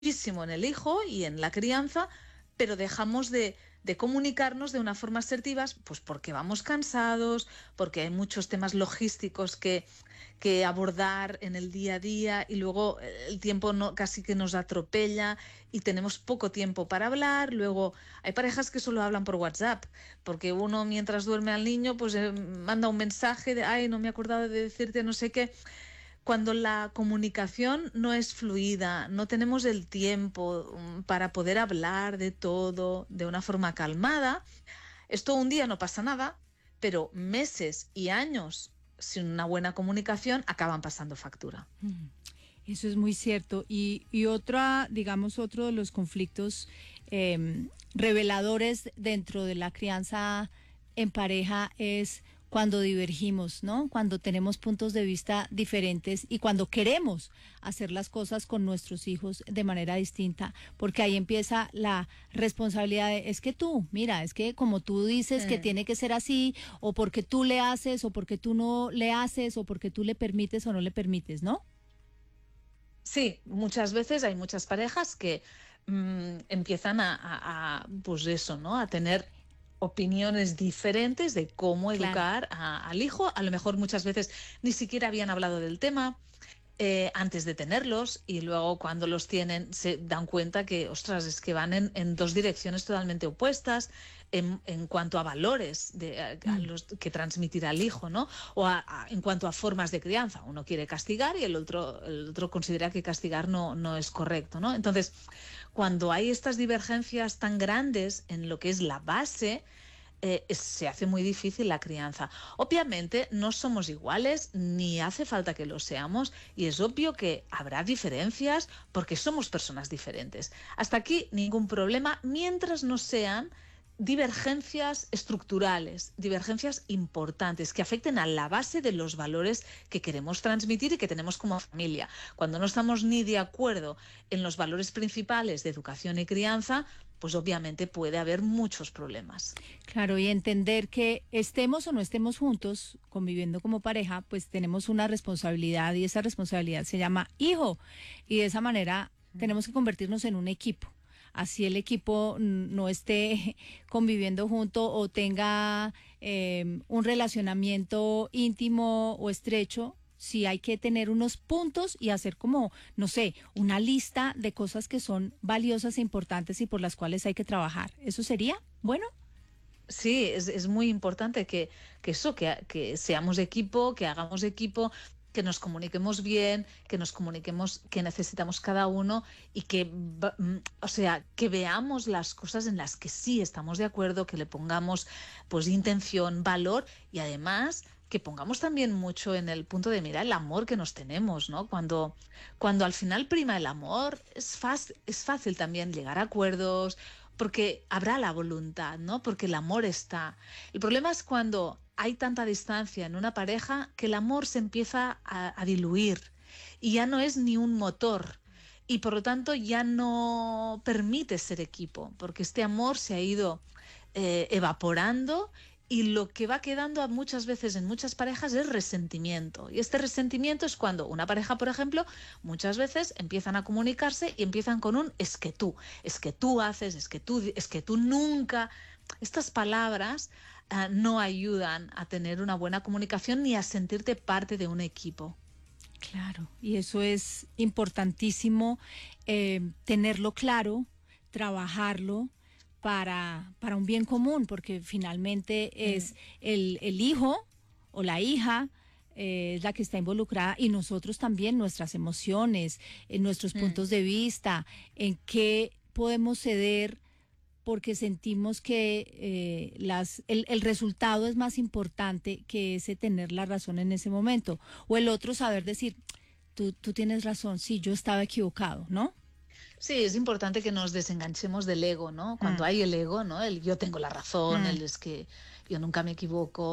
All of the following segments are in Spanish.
muchísimo en el hijo y en la crianza, pero dejamos de comunicarnos de una forma asertiva, pues porque vamos cansados, porque hay muchos temas logísticos que abordar en el día a día y luego el tiempo casi que nos atropella y tenemos poco tiempo para hablar. Luego hay parejas que solo hablan por WhatsApp, porque uno mientras duerme al niño pues manda un mensaje de ay, no me he acordado de decirte no sé qué. Cuando la comunicación no es fluida, no tenemos el tiempo para poder hablar de todo de una forma calmada, esto un día no pasa nada, pero meses y años sin una buena comunicación acaban pasando factura. Eso es muy cierto. Y otra, digamos, otro de los conflictos reveladores dentro de la crianza en pareja es cuando divergimos, ¿no? Cuando tenemos puntos de vista diferentes y cuando queremos hacer las cosas con nuestros hijos de manera distinta, porque ahí empieza la responsabilidad de, es que tú, mira, es que como tú dices que tiene que ser así, o porque tú le haces, o porque tú no le haces, o porque tú le permites o no le permites, ¿no? Sí, muchas veces hay muchas parejas que empiezan pues eso, ¿no? A tener opiniones diferentes de cómo Claro. educar al hijo. A lo mejor muchas veces ni siquiera habían hablado del tema antes de tenerlos y luego cuando los tienen se dan cuenta que, ostras, es que van en dos direcciones totalmente opuestas en cuanto a valores a los que transmitir al hijo, ¿no? O en cuanto a formas de crianza. Uno quiere castigar y el otro considera que castigar no es correcto, ¿no? Entonces, cuando hay estas divergencias tan grandes en lo que es la base, se hace muy difícil la crianza. Obviamente no somos iguales, ni hace falta que lo seamos, y es obvio que habrá diferencias porque somos personas diferentes. Hasta aquí ningún problema, mientras no sean divergencias estructurales, divergencias importantes que afecten a la base de los valores que queremos transmitir y que tenemos como familia. Cuando no estamos ni de acuerdo en los valores principales de educación y crianza, pues obviamente puede haber muchos problemas. Claro, y entender que estemos o no estemos juntos, conviviendo como pareja, pues tenemos una responsabilidad y esa responsabilidad se llama hijo. Y de esa manera tenemos que convertirnos en un equipo. Así el equipo no esté conviviendo junto o tenga un relacionamiento íntimo o estrecho. Sí hay que tener unos puntos y hacer como, no sé, una lista de cosas que son valiosas e importantes y por las cuales hay que trabajar. ¿Eso sería bueno? Sí, es muy importante que seamos equipo, que hagamos equipo, que nos comuniquemos bien, que nos comuniquemos qué necesitamos cada uno y o sea, que veamos las cosas en las que sí estamos de acuerdo, que le pongamos pues intención, valor y además que pongamos también mucho en el punto de mira el amor que nos tenemos, ¿no? Cuando al final prima el amor, es fácil también llegar a acuerdos, porque habrá la voluntad, ¿no? Porque el amor está. El problema es cuando hay tanta distancia en una pareja que el amor se empieza a diluir y ya no es ni un motor y por lo tanto ya no permite ser equipo, porque este amor se ha ido evaporando y lo que va quedando muchas veces en muchas parejas es resentimiento. Y este resentimiento es cuando una pareja, por ejemplo, muchas veces empiezan a comunicarse y empiezan con un es que tú haces, es que tú nunca. Estas palabras no ayudan a tener una buena comunicación ni a sentirte parte de un equipo. Claro, y eso es importantísimo, tenerlo claro, trabajarlo para un bien común, porque finalmente es el hijo o la hija es la que está involucrada y nosotros también, nuestras emociones, nuestros puntos de vista, en qué podemos ceder porque sentimos que el resultado es más importante que ese tener la razón en ese momento. O el otro saber decir, tú tienes razón, sí, yo estaba equivocado, ¿no? Sí, es importante que nos desenganchemos del ego, ¿no? Cuando hay el ego, ¿no? El yo tengo la razón, el es que yo nunca me equivoco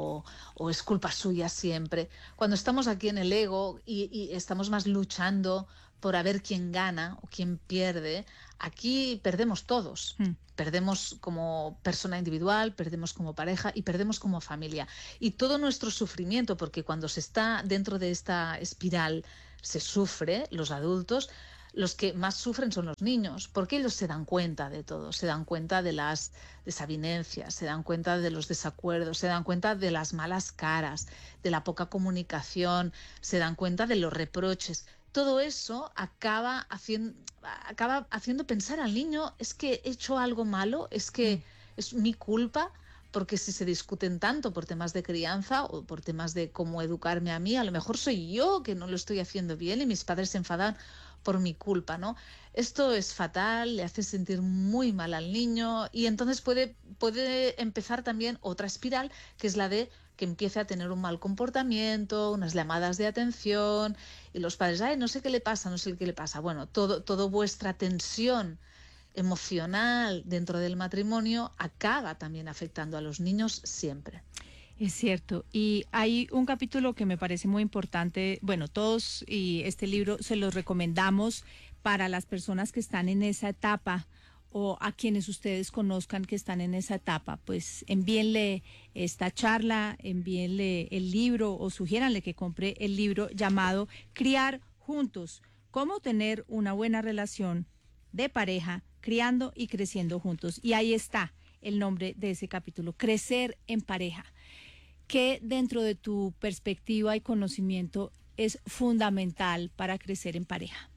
o es culpa suya siempre. Cuando estamos aquí en el ego y estamos más luchando por a ver quién gana o quién pierde, aquí perdemos todos. Perdemos como persona individual, perdemos como pareja y perdemos como familia. Y todo nuestro sufrimiento, porque cuando se está dentro de esta espiral se sufre, los adultos, los que más sufren son los niños, porque ellos se dan cuenta de todo, se dan cuenta de las desavenencias, se dan cuenta de los desacuerdos, se dan cuenta de las malas caras, de la poca comunicación, se dan cuenta de los reproches. Todo eso acaba haciendo pensar al niño, es que he hecho algo malo, es que es mi culpa, porque si se discuten tanto por temas de crianza o por temas de cómo educarme a mí, a lo mejor soy yo que no lo estoy haciendo bien y mis padres se enfadan por mi culpa, ¿no? Esto es fatal, le hace sentir muy mal al niño y entonces puede empezar también otra espiral, que es la de que empiece a tener un mal comportamiento, unas llamadas de atención y los padres, ay, no sé qué le pasa, no sé qué le pasa. Bueno, todo vuestra tensión emocional dentro del matrimonio acaba también afectando a los niños siempre. Es cierto, y hay un capítulo que me parece muy importante, bueno, todos y este libro se los recomendamos para las personas que están en esa etapa o a quienes ustedes conozcan que están en esa etapa, pues envíenle esta charla, envíenle el libro o sugiéranle que compre el libro llamado Criar Juntos, cómo tener una buena relación de pareja, criando y creciendo juntos. Y ahí está el nombre de ese capítulo, Crecer en Pareja. ¿Qué dentro de tu perspectiva y conocimiento es fundamental para crecer en pareja?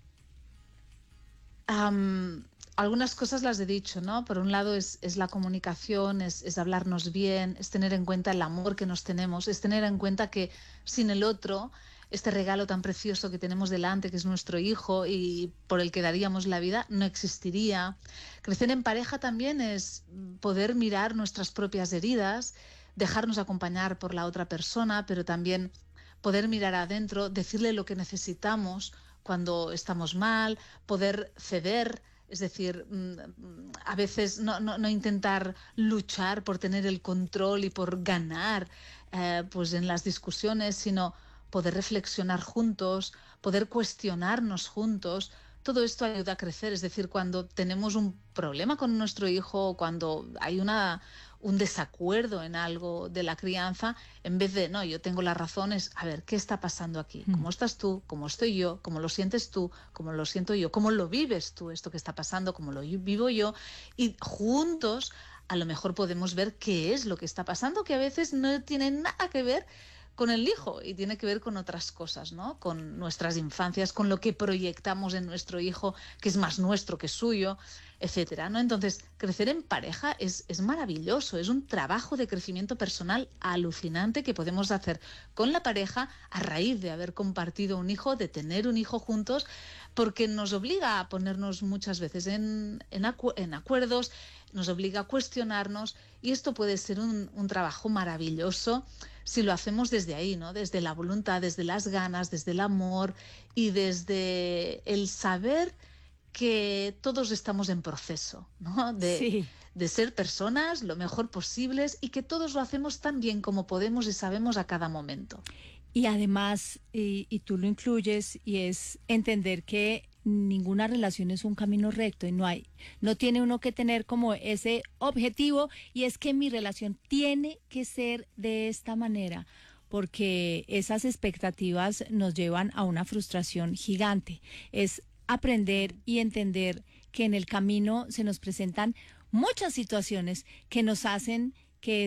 Algunas cosas las he dicho, ¿no? Por un lado es la comunicación, es hablarnos bien, es tener en cuenta el amor que nos tenemos, es tener en cuenta que sin el otro, este regalo tan precioso que tenemos delante, que es nuestro hijo y por el que daríamos la vida, no existiría. Crecer en pareja también es poder mirar nuestras propias heridas, dejarnos acompañar por la otra persona, pero también poder mirar adentro, decirle lo que necesitamos cuando estamos mal, poder ceder, es decir, a veces no intentar luchar por tener el control y por ganar pues en las discusiones, sino poder reflexionar juntos, poder cuestionarnos juntos. Todo esto ayuda a crecer, es decir, cuando tenemos un problema con nuestro hijo, cuando hay un desacuerdo en algo de la crianza, en vez de, no, yo tengo las razones, a ver, ¿qué está pasando aquí? ¿Cómo estás tú? ¿Cómo estoy yo? ¿Cómo lo sientes tú? ¿Cómo lo siento yo? ¿Cómo lo vives tú esto que está pasando? ¿Cómo lo vivo yo? Y juntos a lo mejor podemos ver qué es lo que está pasando, que a veces no tiene nada que ver con el hijo y tiene que ver con otras cosas, ¿no? Con nuestras infancias, con lo que proyectamos en nuestro hijo, que es más nuestro que suyo, etcétera, ¿no? Entonces, crecer en pareja es maravilloso, es un trabajo de crecimiento personal alucinante que podemos hacer con la pareja a raíz de haber compartido un hijo, de tener un hijo juntos, porque nos obliga a ponernos muchas veces en acuerdos, nos obliga a cuestionarnos y esto puede ser un trabajo maravilloso si lo hacemos desde ahí, ¿no? Desde la voluntad, desde las ganas, desde el amor y desde el saber que todos estamos en proceso, ¿no? Sí. De ser personas lo mejor posibles y que todos lo hacemos tan bien como podemos y sabemos a cada momento. Y además, y tú lo incluyes, y es entender que ninguna relación es un camino recto y no tiene uno que tener como ese objetivo y es que mi relación tiene que ser de esta manera, porque esas expectativas nos llevan a una frustración gigante. Es aprender y entender que en el camino se nos presentan muchas situaciones que nos hacen que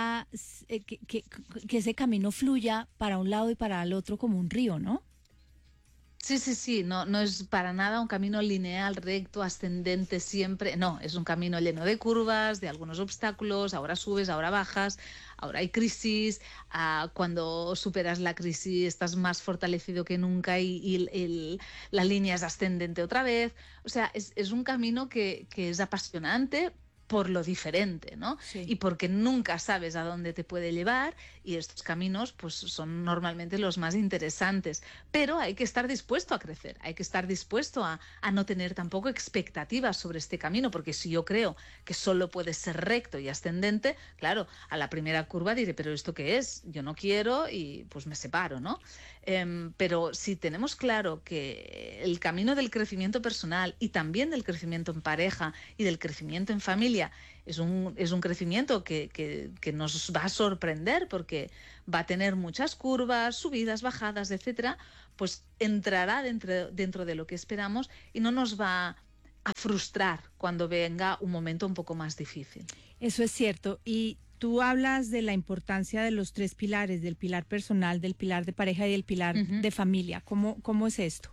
ese camino fluya para un lado y para el otro como un río, ¿no? Sí, no es para nada un camino lineal, recto, ascendente siempre. No, es un camino lleno de curvas, de algunos obstáculos, ahora subes, ahora bajas, ahora hay crisis, cuando superas la crisis estás más fortalecido que nunca y la línea es ascendente otra vez. O sea, es un camino que es apasionante por lo diferente, ¿no? Sí. Y porque nunca sabes a dónde te puede llevar y estos caminos pues son normalmente los más interesantes, pero hay que estar dispuesto a crecer, hay que estar dispuesto a no tener tampoco expectativas sobre este camino, porque si yo creo que solo puede ser recto y ascendente, claro, a la primera curva diré, pero ¿esto qué es? Yo no quiero y pues me separo, ¿no? Pero si tenemos claro que el camino del crecimiento personal y también del crecimiento en pareja y del crecimiento en familia es un crecimiento que nos va a sorprender porque va a tener muchas curvas, subidas, bajadas, etcétera, pues entrará dentro de lo que esperamos y no nos va a frustrar cuando venga un momento un poco más difícil. Eso es cierto. Y tú hablas de la importancia de los tres pilares, del pilar personal, del pilar de pareja y del pilar de familia. ¿Cómo es esto?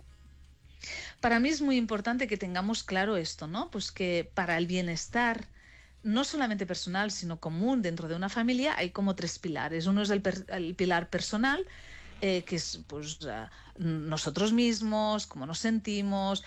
Para mí es muy importante que tengamos claro esto, ¿no? Pues que para el bienestar, no solamente personal, sino común dentro de una familia, hay como tres pilares. Uno es el pilar personal, que es pues nosotros mismos, cómo nos sentimos,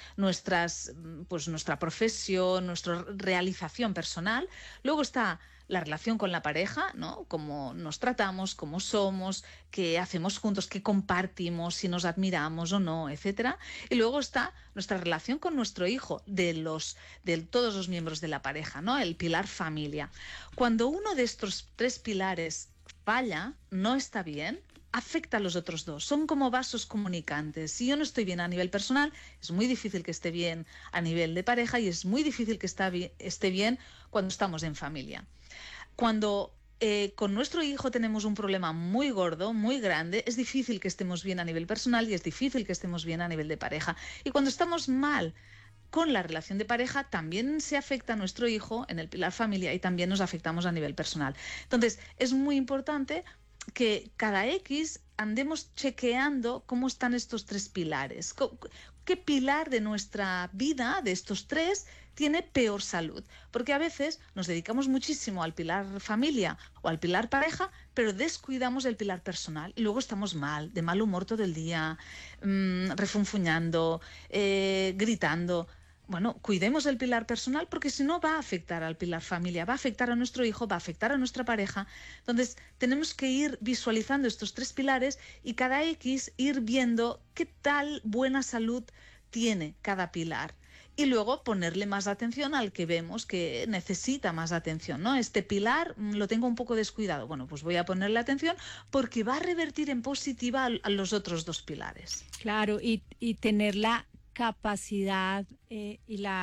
nuestra profesión, nuestra realización personal. Luego está la relación con la pareja, ¿no? Cómo nos tratamos, cómo somos, qué hacemos juntos, qué compartimos, si nos admiramos o no, etcétera. Y luego está nuestra relación con nuestro hijo, de todos los miembros de la pareja, ¿no? El pilar familia. Cuando uno de estos tres pilares falla, no está bien, afecta a los otros dos. Son como vasos comunicantes. Si yo no estoy bien a nivel personal, es muy difícil que esté bien a nivel de pareja y es muy difícil que esté bien cuando estamos en familia. Cuando con nuestro hijo tenemos un problema muy gordo, muy grande, es difícil que estemos bien a nivel personal y es difícil que estemos bien a nivel de pareja. Y cuando estamos mal con la relación de pareja, también se afecta a nuestro hijo en el pilar familia y también nos afectamos a nivel personal. Entonces, es muy importante que cada X andemos chequeando cómo están estos tres pilares. ¿Qué pilar de nuestra vida, de estos tres, tiene peor salud? Porque a veces nos dedicamos muchísimo al pilar familia o al pilar pareja, pero descuidamos el pilar personal y luego estamos mal, de mal humor todo el día, refunfuñando, gritando. Bueno, cuidemos el pilar personal porque si no va a afectar al pilar familia, va a afectar a nuestro hijo, va a afectar a nuestra pareja. Entonces, tenemos que ir visualizando estos tres pilares y cada X ir viendo qué tal buena salud tiene cada pilar. Y luego ponerle más atención al que vemos que necesita más atención, ¿no? Este pilar lo tengo un poco descuidado. Bueno, pues voy a ponerle atención porque va a revertir en positiva a los otros dos pilares. Claro, y tener la capacidad y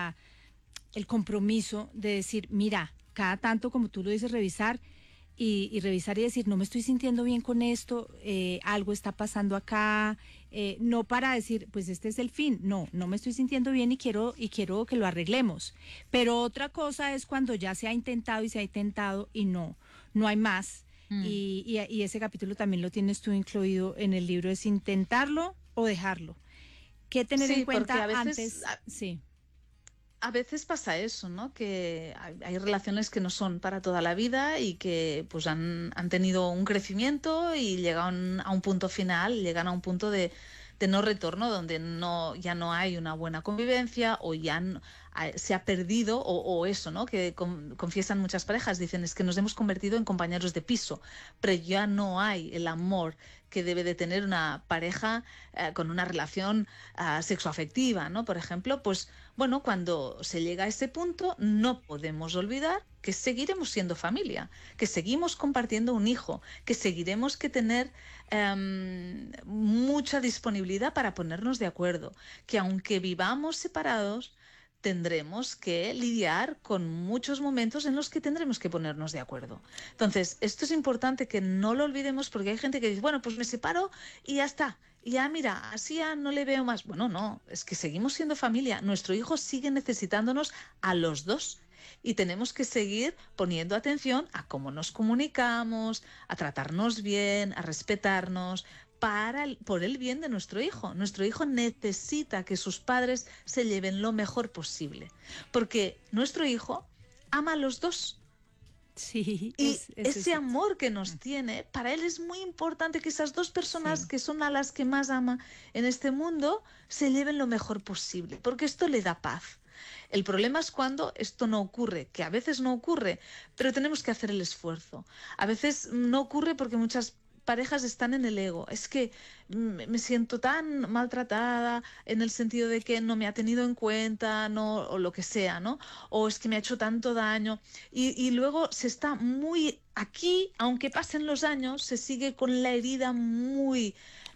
el compromiso de decir, mira, cada tanto, como tú lo dices, revisar y revisar y decir, no me estoy sintiendo bien con esto, algo está pasando acá, no para decir, pues este es el fin, no me estoy sintiendo bien y quiero que lo arreglemos. Pero otra cosa es cuando ya se ha intentado y no hay más. Y ese capítulo también lo tienes tú incluido en el libro, es intentarlo o dejarlo. ¿Qué tener en cuenta a veces, antes? Sí. A veces pasa eso, ¿no? Que hay relaciones que no son para toda la vida y que pues han tenido un crecimiento y llegan a un punto final, llegan a un punto de no retorno donde ya no hay una buena convivencia o ya se ha perdido o eso, ¿no? Que confiesan muchas parejas, dicen es que nos hemos convertido en compañeros de piso, pero ya no hay el amor que debe de tener una pareja con una relación sexoafectiva, ¿no? Por ejemplo, pues bueno, cuando se llega a ese punto no podemos olvidar que seguiremos siendo familia, que seguimos compartiendo un hijo, que seguiremos que tener mucha disponibilidad para ponernos de acuerdo, que aunque vivamos separados, tendremos que lidiar con muchos momentos en los que tendremos que ponernos de acuerdo. Entonces, esto es importante que no lo olvidemos porque hay gente que dice, bueno, pues me separo y ya está. Y ya, mira, así ya no le veo más. Bueno, no, es que seguimos siendo familia. Nuestro hijo sigue necesitándonos a los dos. Y tenemos que seguir poniendo atención a cómo nos comunicamos, a tratarnos bien, a respetarnos, por el bien de nuestro hijo. Nuestro hijo necesita que sus padres se lleven lo mejor posible, porque nuestro hijo ama a los dos. Sí, y ese amor que nos tiene, para él es muy importante que esas dos personas que son a las que más ama en este mundo se lleven lo mejor posible, porque esto le da paz. El problema es cuando esto no ocurre, que a veces no ocurre, pero tenemos que hacer el esfuerzo. A veces no ocurre porque muchas parejas están en el ego. Es que me siento tan maltratada en el sentido de que no me ha tenido en cuenta, no, o lo que sea, ¿no? O es que me ha hecho tanto daño. Y luego se está muy aquí, aunque pasen los años, se sigue con la herida muy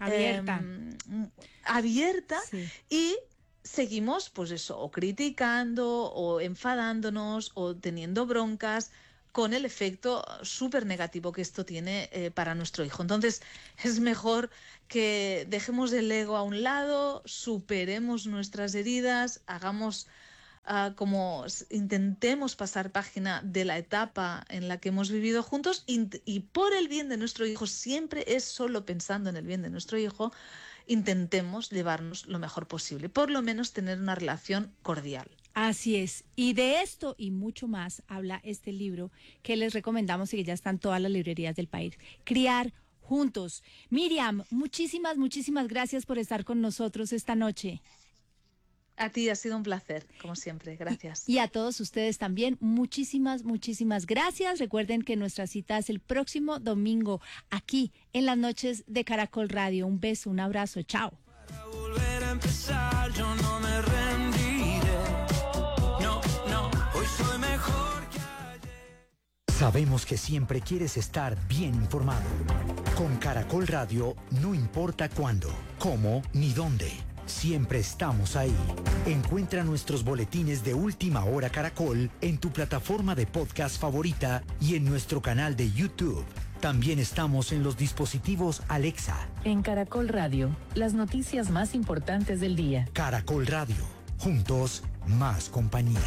abierta y seguimos, pues eso, o criticando, o enfadándonos, o teniendo broncas, con el efecto súper negativo que esto tiene para nuestro hijo. Entonces, es mejor que dejemos el ego a un lado, superemos nuestras heridas, hagamos como intentemos pasar página de la etapa en la que hemos vivido juntos y por el bien de nuestro hijo, siempre es solo pensando en el bien de nuestro hijo, intentemos llevarnos lo mejor posible, por lo menos tener una relación cordial. Así es. Y de esto y mucho más habla este libro que les recomendamos y que ya está en todas las librerías del país. Criar juntos. Miriam, muchísimas gracias por estar con nosotros esta noche. A ti ha sido un placer, como siempre. Gracias. Y a todos ustedes también, muchísimas gracias. Recuerden que nuestra cita es el próximo domingo, aquí en las noches de Caracol Radio. Un beso, un abrazo, chao. Para volver a empezar, yo no me rendiré. No, hoy soy mejor que ayer. Sabemos que siempre quieres estar bien informado. Con Caracol Radio, no importa cuándo, cómo ni dónde. Siempre estamos ahí. Encuentra nuestros boletines de Última Hora Caracol en tu plataforma de podcast favorita y en nuestro canal de YouTube. También estamos en los dispositivos Alexa. En Caracol Radio, las noticias más importantes del día. Caracol Radio. Juntos, más compañía.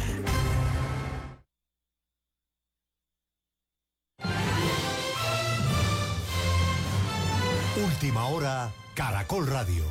Última Hora, Caracol Radio.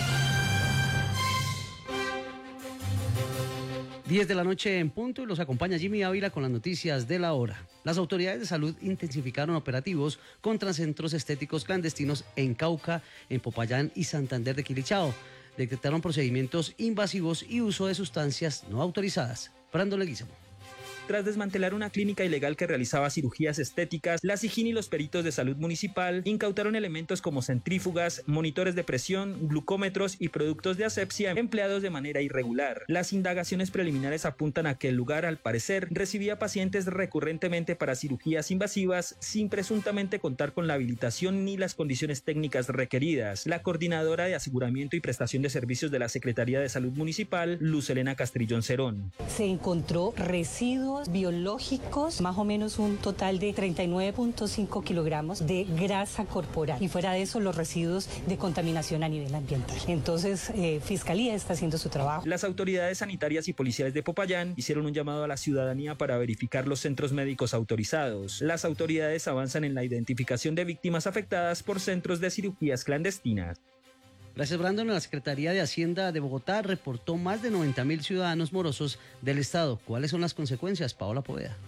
10 de la noche en punto y los acompaña Jimmy Ávila con las noticias de la hora. Las autoridades de salud intensificaron operativos contra centros estéticos clandestinos en Cauca, en Popayán y Santander de Quilichao. Detectaron procedimientos invasivos y uso de sustancias no autorizadas. Brando Leguizamo. Tras desmantelar una clínica ilegal que realizaba cirugías estéticas, la SIJIN y los peritos de salud municipal incautaron elementos como centrífugas, monitores de presión, glucómetros y productos de asepsia empleados de manera irregular. Las indagaciones preliminares apuntan a que el lugar, al parecer, recibía pacientes recurrentemente para cirugías invasivas sin presuntamente contar con la habilitación ni las condiciones técnicas requeridas. La coordinadora de aseguramiento y prestación de servicios de la Secretaría de Salud Municipal, Luz Elena Castrillón Cerón. Se encontró residuos biológicos, más o menos un total de 39.5 kilogramos de grasa corporal, y fuera de eso los residuos de contaminación a nivel ambiental. Entonces, Fiscalía está haciendo su trabajo. Las autoridades sanitarias y policiales de Popayán hicieron un llamado a la ciudadanía para verificar los centros médicos autorizados. Las autoridades avanzan en la identificación de víctimas afectadas por centros de cirugías clandestinas. Gracias, Brandon. La Secretaría de Hacienda de Bogotá reportó más de 90.000 ciudadanos morosos del Estado. ¿Cuáles son las consecuencias, Paola Poveda?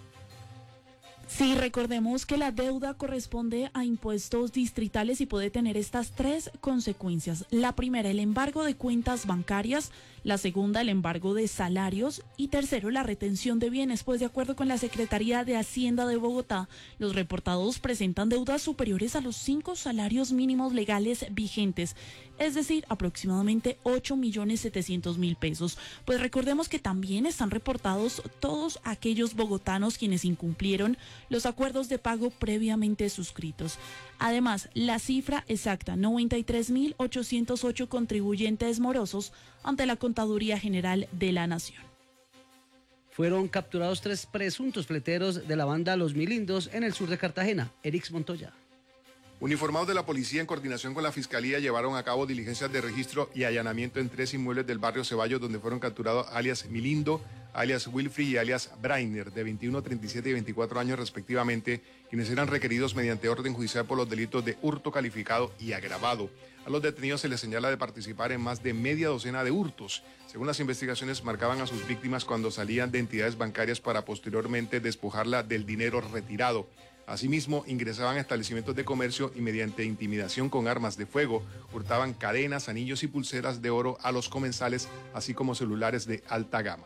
Sí, recordemos que la deuda corresponde a impuestos distritales y puede tener estas tres consecuencias. La primera, el embargo de cuentas bancarias. La segunda, el embargo de salarios. Y tercero, la retención de bienes. Pues de acuerdo con la Secretaría de Hacienda de Bogotá, los reportados presentan deudas superiores a los 5 salarios mínimos legales vigentes. Es decir, aproximadamente 8.700.000 pesos. Pues recordemos que también están reportados todos aquellos bogotanos quienes incumplieron los acuerdos de pago previamente suscritos. Además, la cifra exacta, 93.808 contribuyentes morosos ante la Contaduría General de la Nación. Fueron capturados 3 presuntos fleteros de la banda Los Milindos en el sur de Cartagena. Erix Montoya. Uniformados de la policía en coordinación con la Fiscalía llevaron a cabo diligencias de registro y allanamiento en 3 inmuebles del barrio Ceballos, donde fueron capturados alias Milindo, alias Wilfrey y alias Brainer, de 21, 37 y 24 años respectivamente, quienes eran requeridos mediante orden judicial por los delitos de hurto calificado y agravado. A los detenidos se les señala de participar en más de media docena de hurtos. Según las investigaciones, marcaban a sus víctimas cuando salían de entidades bancarias para posteriormente despojarla del dinero retirado. Asimismo, ingresaban a establecimientos de comercio y mediante intimidación con armas de fuego, hurtaban cadenas, anillos y pulseras de oro a los comensales, así como celulares de alta gama.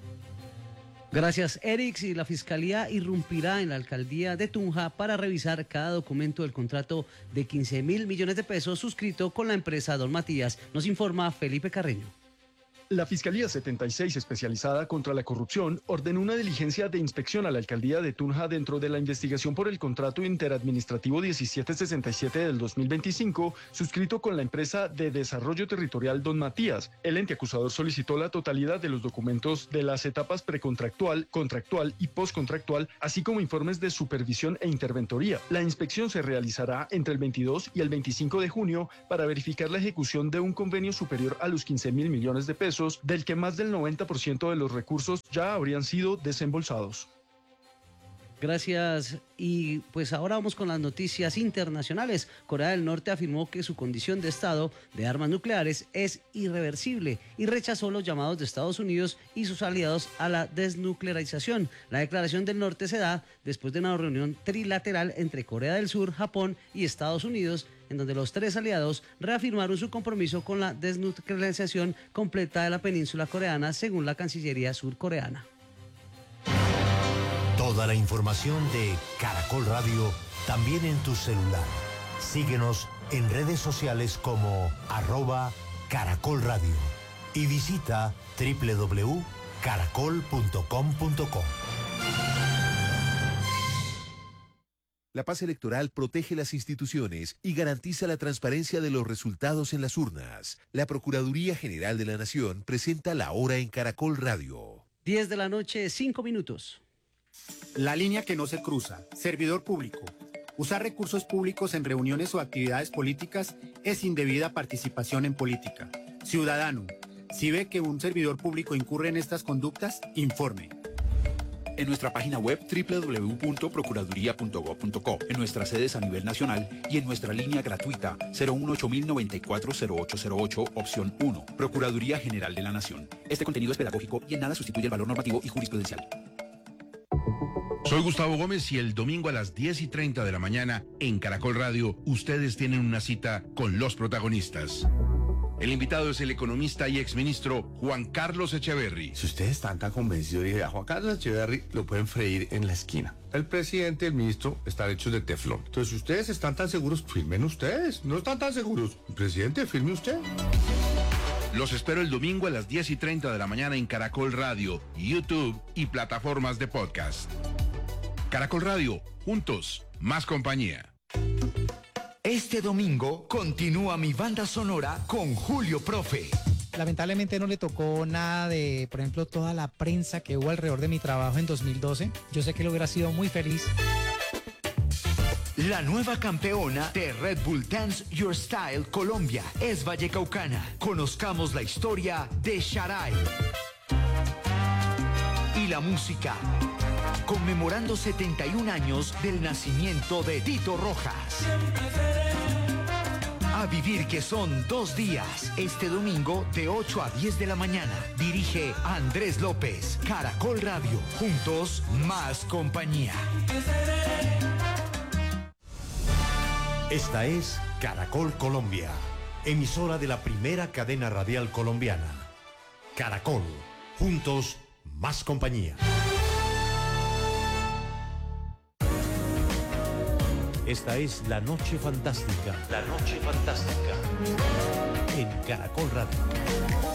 Gracias, Erix. Y la Fiscalía irrumpirá en la alcaldía de Tunja para revisar cada documento del contrato de 15.000 millones de pesos suscrito con la empresa Don Matías. Nos informa Felipe Carreño. La Fiscalía 76, especializada contra la corrupción, ordenó una diligencia de inspección a la alcaldía de Tunja dentro de la investigación por el contrato interadministrativo 1767 del 2025, suscrito con la empresa de desarrollo territorial Don Matías. El ente acusador solicitó la totalidad de los documentos de las etapas precontractual, contractual y postcontractual, así como informes de supervisión e interventoría. La inspección se realizará entre el 22 y el 25 de junio para verificar la ejecución de un convenio superior a los 15.000 millones de pesos, del que más del 90% de los recursos ya habrían sido desembolsados. Gracias. Y pues ahora vamos con las noticias internacionales. Corea del Norte afirmó que su condición de estado de armas nucleares es irreversible y rechazó los llamados de Estados Unidos y sus aliados a la desnuclearización. La declaración del norte se da después de una reunión trilateral entre Corea del Sur, Japón y Estados Unidos, en donde los tres aliados reafirmaron su compromiso con la desnuclearización completa de la península coreana, según la Cancillería surcoreana. Toda la información de Caracol Radio también en tu celular. Síguenos en redes sociales como @Caracol Radio y visita www.caracol.com.co. La paz electoral protege las instituciones y garantiza la transparencia de los resultados en las urnas. La Procuraduría General de la Nación presenta la hora en Caracol Radio. 10 de la noche, 5 minutos. La línea que no se cruza. Servidor público. Usar recursos públicos en reuniones o actividades políticas es indebida participación en política. Ciudadano, si ve que un servidor público incurre en estas conductas, informe. En nuestra página web www.procuraduría.gov.co, en nuestras sedes a nivel nacional y en nuestra línea gratuita 018-094-0808, opción 1. Procuraduría General de la Nación. Este contenido es pedagógico y en nada sustituye el valor normativo y jurisprudencial. Soy Gustavo Gómez y el domingo a las 10:30 de la mañana en Caracol Radio, ustedes tienen una cita con los protagonistas. El invitado es el economista y exministro Juan Carlos Echeverry. Si ustedes están tan convencidos, dije, a Juan Carlos Echeverry lo pueden freír en la esquina. El presidente y el ministro están hechos de teflón. Entonces, si ustedes están tan seguros, firmen ustedes. No están tan seguros. Presidente, firme usted. Los espero el domingo a las 10:30 de la mañana en Caracol Radio, YouTube y plataformas de podcast. Caracol Radio, juntos, más compañía. Este domingo continúa mi banda sonora con Julio Profe. Lamentablemente no le tocó nada de, por ejemplo, toda la prensa que hubo alrededor de mi trabajo en 2012. Yo sé que él hubiera sido muy feliz. La nueva campeona de Red Bull Dance Your Style Colombia es vallecaucana. Conozcamos la historia de Sharai. Y la música, conmemorando 71 años del nacimiento de Tito Rojas. A vivir, que son 2 días, este domingo de 8 a 10 de la mañana. Dirige Andrés López. Caracol Radio, juntos, más compañía. Esta es Caracol Colombia, emisora de la primera cadena radial colombiana. Caracol, juntos, más compañía. Esta es La Noche Fantástica. La Noche Fantástica. En Caracol Radio.